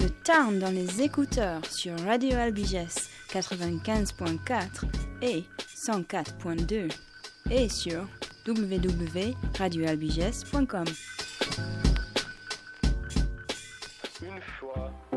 de Tarn dans les écouteurs sur Radio Albiges 95.4 et 104.2 et sur www.radioalbiges.com. Une fois.